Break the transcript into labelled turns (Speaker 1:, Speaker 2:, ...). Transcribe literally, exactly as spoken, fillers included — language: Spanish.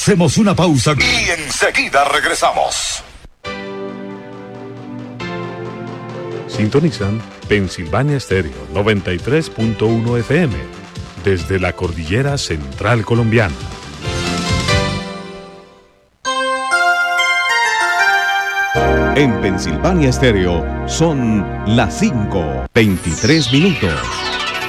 Speaker 1: Hacemos una pausa y enseguida regresamos.
Speaker 2: Sintonizan Pensilvania Estéreo noventa y tres punto uno F M desde la cordillera central colombiana.
Speaker 3: En Pensilvania Estéreo son las cinco, veintitrés minutos.